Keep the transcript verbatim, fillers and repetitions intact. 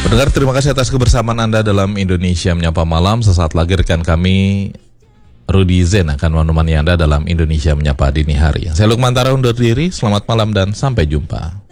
Pendengar, terima kasih atas kebersamaan Anda dalam Indonesia Menyapa Malam. Sesaat lagi rekan kami Rudy Zen akan menemani Anda dalam Indonesia Menyapa Dini Hari. Saya Lukman Tara undur diri, selamat malam dan sampai jumpa.